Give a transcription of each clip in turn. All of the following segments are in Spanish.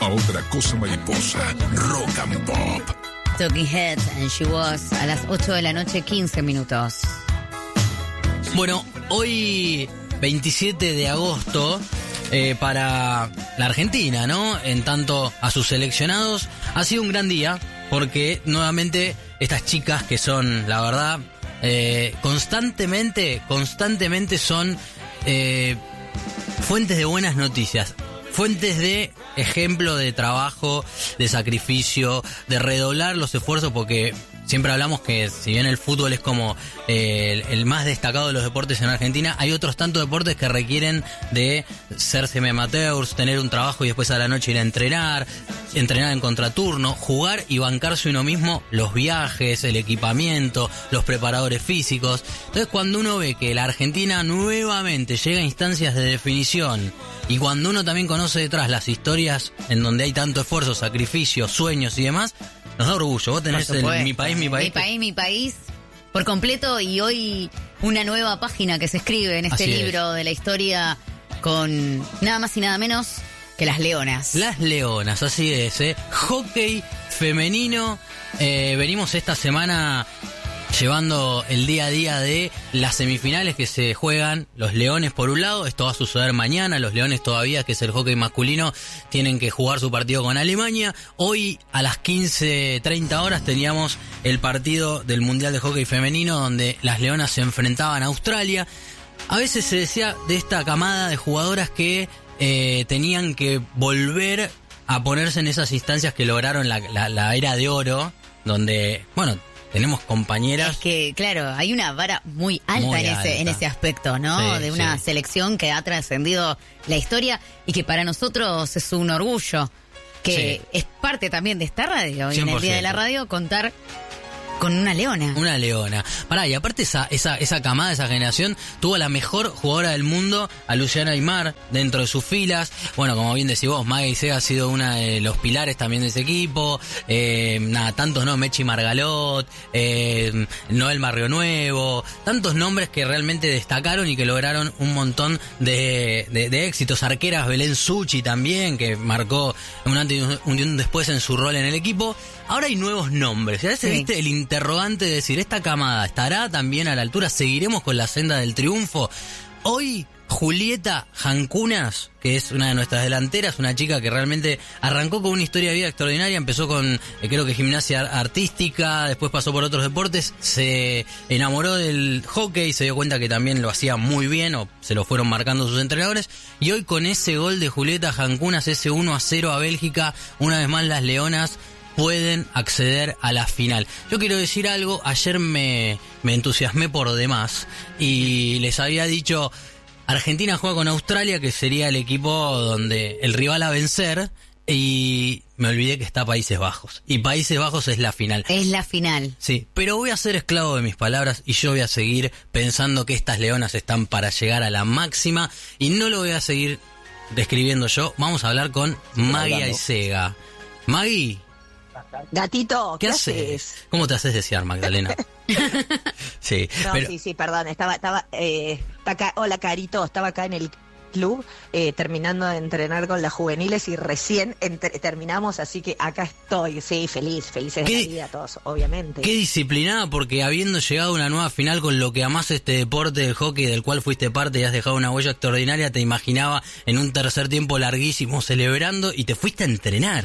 a Otra Cosa Mariposa, Rock and Pop. Talking Heads and She Was a las 8 de la noche, 15 minutos. Bueno, hoy 27 de agosto, para la Argentina, ¿no? En tanto a sus seleccionados, ha sido un gran día porque nuevamente estas chicas que son, la verdad, constantemente son fuentes de buenas noticias, fuentes de ejemplo de trabajo, de sacrificio, de redoblar los esfuerzos, porque siempre hablamos que si bien el fútbol es como el más destacado de los deportes en Argentina, hay otros tantos deportes que requieren de ser semi-amateurs, tener un trabajo y después a la noche ir a entrenar en contraturno, jugar y bancarse uno mismo los viajes, el equipamiento, los preparadores físicos. Entonces cuando uno ve que la Argentina nuevamente llega a instancias de definición y cuando uno también conoce detrás las historias en donde hay tanto esfuerzo, sacrificio, sueños y demás, nos da orgullo. Vos tenés el Mi País, Mi País. Mi País por completo, y hoy una nueva página que se escribe en este libro de la historia con nada más y nada menos que las Leonas. Las Leonas, así es, Hockey femenino. Venimos esta semana llevando el día a día de las semifinales que se juegan los Leones por un lado. Esto va a suceder mañana. Los Leones todavía, que es el hockey masculino, tienen que jugar su partido con Alemania. Hoy a las 15:30 horas teníamos el partido del Mundial de Hockey Femenino donde las Leonas se enfrentaban a Australia. A veces se decía de esta camada de jugadoras que tenían que volver a ponerse en esas instancias que lograron la era de oro, donde, bueno, tenemos compañeras. Es que, claro, hay una vara muy alta, en ese aspecto, ¿no? Sí, de una selección que ha trascendido la historia y que para nosotros es un orgullo, que es parte también de esta radio, y en el Día de la Radio contar con una leona. Una leona. Pará, y aparte esa camada, esa generación, tuvo a la mejor jugadora del mundo, a Luciana Aymar, dentro de sus filas. Bueno, como bien decís vos, Maggie Sega ha sido una de los pilares también de ese equipo. Tantos, ¿no? Mechi Margalot, Noel Barrio Nuevo, tantos nombres que realmente destacaron y que lograron un montón de éxitos. Arqueras, Belén Suchi también, que marcó un antes y un después en su rol en el equipo. Ahora hay nuevos nombres. Y a veces, viste, el interrogante de decir, ¿esta camada estará también a la altura? ¿Seguiremos con la senda del triunfo? Hoy, Julieta Jancunas, que es una de nuestras delanteras, una chica que realmente arrancó con una historia de vida extraordinaria, empezó con, creo que gimnasia artística, después pasó por otros deportes, se enamoró del hockey, se dio cuenta que también lo hacía muy bien, o se lo fueron marcando sus entrenadores, y hoy con ese gol de Julieta Jancunas, ese 1-0 a Bélgica, una vez más las Leonas pueden acceder a la final. Yo quiero decir algo, ayer me entusiasmé por demás y les había dicho, Argentina juega con Australia, que sería el equipo donde el rival a vencer, y me olvidé que está Países Bajos, y Países Bajos es la final. Es la final. Sí, pero voy a ser esclavo de mis palabras y yo voy a seguir pensando que estas leonas están para llegar a la máxima y no lo voy a seguir describiendo yo. Vamos a hablar con Maggie Aisega. Maggie, gatito, ¿qué haces? ¿Cómo te haces desear, Magdalena? Sí, no, pero... sí, perdón, estaba acá, hola Carito, estaba acá en el club terminando de entrenar con las juveniles y recién terminamos, así que acá estoy, sí, felices de la vida todos, obviamente. Qué disciplinada, porque habiendo llegado a una nueva final con lo que amás este deporte del hockey del cual fuiste parte y has dejado una huella extraordinaria, te imaginaba en un tercer tiempo larguísimo celebrando y te fuiste a entrenar.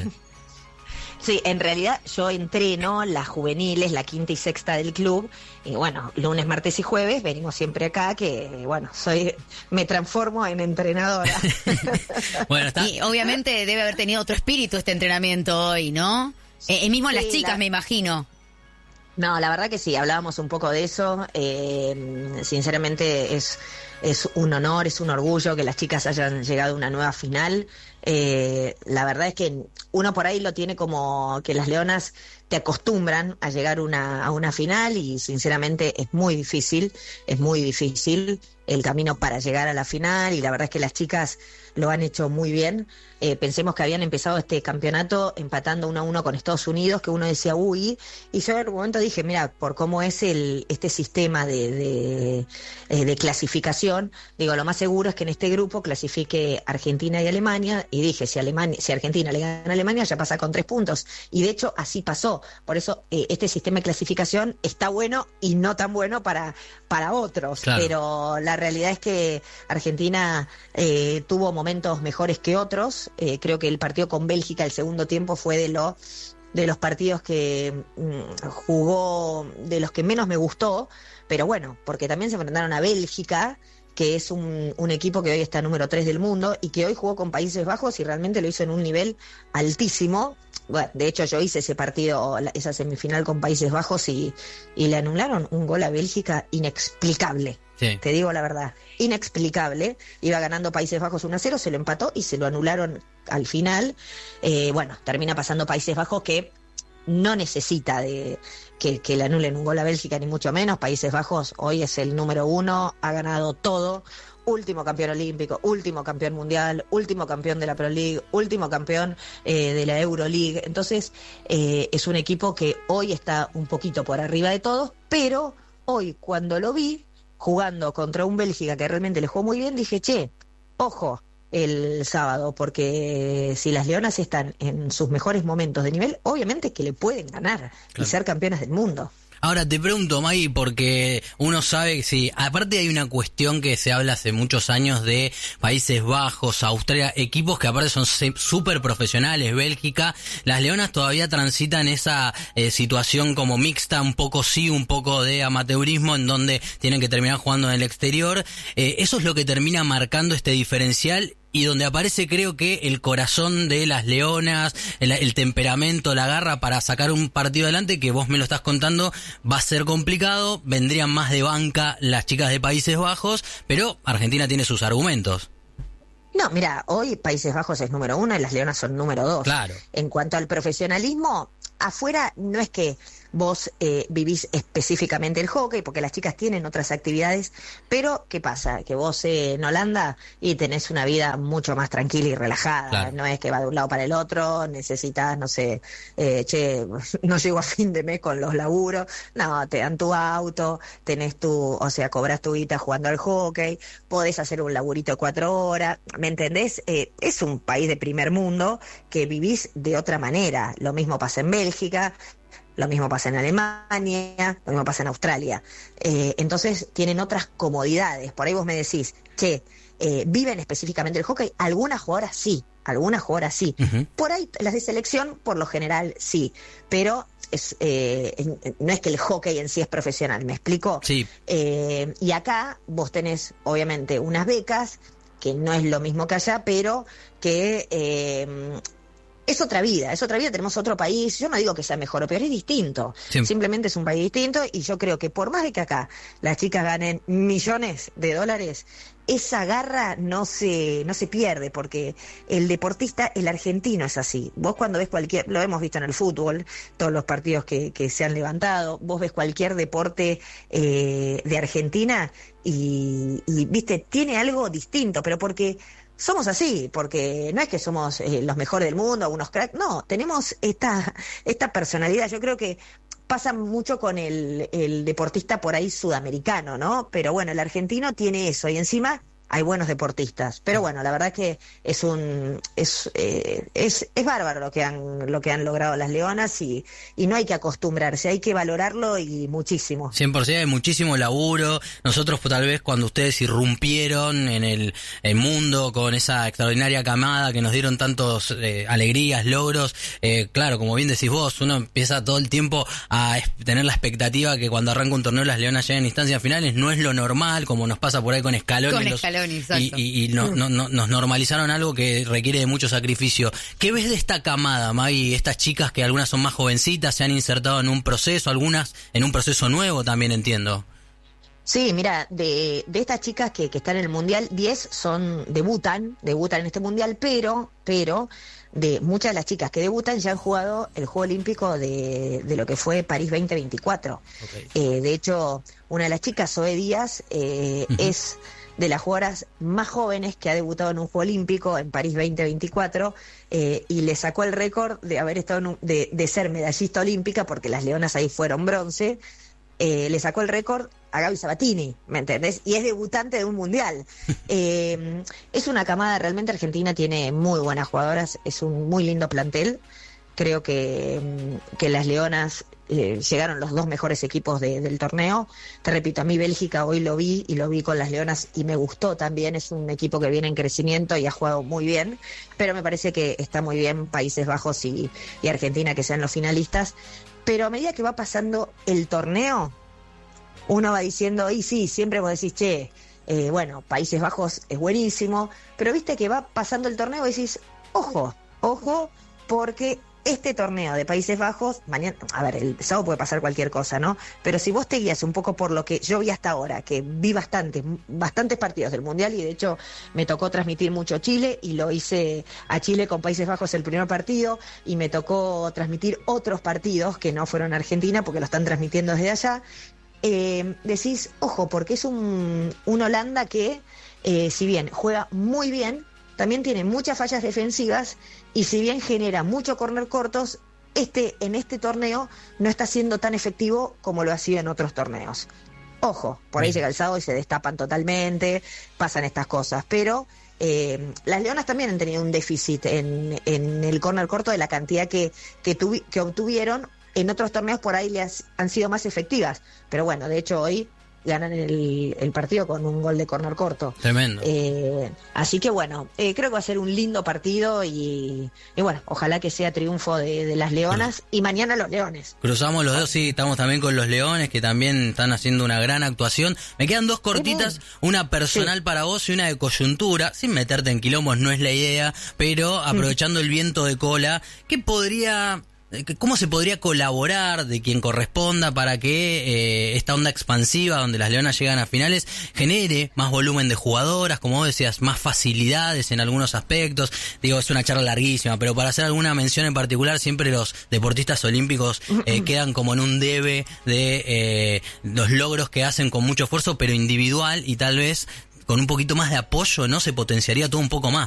Sí, en realidad yo entreno las juveniles, la quinta y sexta del club, y bueno, lunes, martes y jueves venimos siempre acá, que bueno, me transformo en entrenadora. Bueno, y obviamente debe haber tenido otro espíritu este entrenamiento hoy, ¿no? Mismo sí, las chicas, me imagino. No, la verdad que sí, hablábamos un poco de eso, sinceramente es un honor, es un orgullo que las chicas hayan llegado a una nueva final. La verdad es que uno por ahí lo tiene como que las leonas te acostumbran a llegar a una final y sinceramente es muy difícil el camino para llegar a la final, y la verdad es que las chicas lo han hecho muy bien. Pensemos que habían empezado este campeonato empatando 1-1 con Estados Unidos, que uno decía uy, y yo en un momento dije, mira, por cómo es este sistema de clasificación, clasificación, digo, lo más seguro es que en este grupo clasifique Argentina y Alemania, y dije, si Argentina le gana a Alemania, ya pasa con 3 puntos. Y de hecho, así pasó. Por eso, este sistema de clasificación está bueno y no tan bueno para otros. Claro. Pero la realidad es que Argentina tuvo momentos mejores que otros. Creo que el partido con Bélgica, el segundo tiempo, fue de los partidos que jugó, de los que menos me gustó, pero bueno, porque también se enfrentaron a Bélgica, que es un equipo que hoy está número 3 del mundo y que hoy jugó con Países Bajos y realmente lo hizo en un nivel altísimo. Bueno, de hecho yo hice ese partido, esa semifinal con Países Bajos y le anularon un gol a Bélgica inexplicable. Sí. Te digo la verdad, inexplicable. Iba ganando Países Bajos 1-0, se lo empató y se lo anularon al final. Bueno, termina pasando Países Bajos, que no necesita de que le anulen un gol a Bélgica, ni mucho menos. Países Bajos hoy es el número 1, ha ganado todo. Último campeón olímpico, último campeón mundial, último campeón de la Pro League, último campeón de la Euro League. Entonces, es un equipo que hoy está un poquito por arriba de todos, pero hoy cuando lo vi jugando contra un Bélgica que realmente le jugó muy bien, dije, che, ojo el sábado, porque si las Leonas están en sus mejores momentos de nivel, obviamente que le pueden ganar, claro, y ser campeonas del mundo. Ahora te pregunto, Maggie, porque uno sabe que sí, aparte hay una cuestión que se habla hace muchos años de Países Bajos, Australia, equipos que aparte son súper profesionales, Bélgica, las Leonas todavía transitan esa situación como mixta, un poco sí, un poco de amateurismo, en donde tienen que terminar jugando en el exterior. Eso es lo que termina marcando este diferencial, y donde aparece, creo que, el corazón de las Leonas, el temperamento, la garra para sacar un partido adelante, que vos me lo estás contando, va a ser complicado, vendrían más de banca las chicas de Países Bajos, pero Argentina tiene sus argumentos. No, mira, hoy Países Bajos es número 1 y las Leonas son número 2. Claro. En cuanto al profesionalismo, afuera no es que vos vivís específicamente el hockey, porque las chicas tienen otras actividades, pero ¿qué pasa? Que vos en Holanda y tenés una vida mucho más tranquila y relajada, claro, no es que va de un lado para el otro, necesitas, no sé, no llego a fin de mes con los laburos, no, te dan tu auto, tenés cobras tu guita jugando al hockey, podés hacer un laburito de 4 horas, ¿me entendés? Es un país de primer mundo que vivís de otra manera. Lo mismo pasa en Bélgica, lo mismo pasa en Alemania, lo mismo pasa en Australia. Entonces tienen otras comodidades. Por ahí vos me decís, che, ¿viven específicamente el hockey? Algunas jugadoras sí. Uh-huh. Por ahí las de selección, por lo general, sí. Pero no es que el hockey en sí es profesional, ¿me explico? Sí. Y acá vos tenés, obviamente, unas becas, que no es lo mismo que allá, pero que es otra vida, tenemos otro país. Yo no digo que sea mejor o peor, es distinto. Sí. Simplemente es un país distinto, y yo creo que por más de que acá las chicas ganen millones de dólares, esa garra no se pierde, porque el deportista, el argentino, es así. Vos cuando ves lo hemos visto en el fútbol, todos los partidos que se han levantado, vos ves cualquier deporte de Argentina y viste, tiene algo distinto, pero porque somos así, porque no es que somos los mejores del mundo, unos cracks, no, tenemos esta personalidad. Yo creo que pasa mucho con el deportista por ahí sudamericano, ¿no? Pero bueno, el argentino tiene eso, y encima hay buenos deportistas. Pero bueno, la verdad que es bárbaro lo que han logrado las Leonas, y no hay que acostumbrarse, hay que valorarlo, y muchísimo. 100%, hay muchísimo laburo. Nosotros tal vez cuando ustedes irrumpieron en el mundo con esa extraordinaria camada que nos dieron tantos alegrías, logros, claro, como bien decís vos, uno empieza todo el tiempo a tener la expectativa que cuando arranca un torneo las Leonas lleguen a instancias finales. No es lo normal, como nos pasa por ahí con Scaloni. Y nos normalizaron algo que requiere de mucho sacrificio. ¿Qué ves de esta camada, Maggie? Estas chicas que algunas son más jovencitas, se han insertado en un proceso, algunas en un proceso nuevo también, entiendo. Sí, mira, de estas chicas que están en el Mundial, 10 debutan en este Mundial, pero de muchas de las chicas que debutan ya han jugado el Juego Olímpico de lo que fue París 2024. Okay. De hecho, una de las chicas, Zoe Díaz, es de las jugadoras más jóvenes que ha debutado en un Juego Olímpico en París 2024, y le sacó el récord de haber estado de ser medallista olímpica, porque las Leonas ahí fueron bronce. le sacó el récord a Gaby Sabatini, ¿me entendés? Y es debutante de un mundial. Es una camada, realmente Argentina tiene muy buenas jugadoras, es un muy lindo plantel. Creo que las Leonas llegaron los 2 mejores equipos del torneo. Te repito, a mí Bélgica hoy lo vi con las Leonas y me gustó también. Es un equipo que viene en crecimiento y ha jugado muy bien, pero me parece que está muy bien Países Bajos y Argentina que sean los finalistas. Pero a medida que va pasando el torneo, uno va diciendo, y sí, siempre vos decís, che, bueno, Países Bajos es buenísimo, pero viste que va pasando el torneo y decís, ojo, porque este torneo de Países Bajos, mañana, a ver, el sábado puede pasar cualquier cosa, ¿no? Pero si vos te guías un poco por lo que yo vi hasta ahora, que vi bastantes partidos del Mundial, y de hecho me tocó transmitir mucho Chile, y lo hice a Chile con Países Bajos el primer partido, y me tocó transmitir otros partidos que no fueron a Argentina, porque lo están transmitiendo desde allá. Decís, ojo, porque es un Holanda que, si bien juega muy bien, también tiene muchas fallas defensivas, y si bien genera mucho córner cortos, en este torneo no está siendo tan efectivo como lo ha sido en otros torneos. Ojo, por ahí llega el sábado y se destapan totalmente, pasan estas cosas, pero las Leonas también han tenido un déficit en el córner corto de la cantidad que obtuvieron. En otros torneos por ahí han sido más efectivas, pero bueno, de hecho hoy ganan el partido con un gol de córner corto. Tremendo. Así que bueno, creo que va a ser un lindo partido y bueno, ojalá que sea triunfo de las Leonas y mañana los Leones. Cruzamos los dedos, sí, estamos también con los Leones, que también están haciendo una gran actuación. Me quedan 2 cortitas, una personal para vos y una de coyuntura, sin meterte en quilombos, no es la idea, pero aprovechando el viento de cola, ¿cómo se podría colaborar de quien corresponda para que esta onda expansiva donde las Leonas llegan a finales genere más volumen de jugadoras, como vos decías, más facilidades en algunos aspectos? Digo, es una charla larguísima, pero para hacer alguna mención en particular, siempre los deportistas olímpicos quedan como en un debe de los logros que hacen con mucho esfuerzo, pero individual, y tal vez con un poquito más de apoyo, ¿no? Se potenciaría todo un poco más.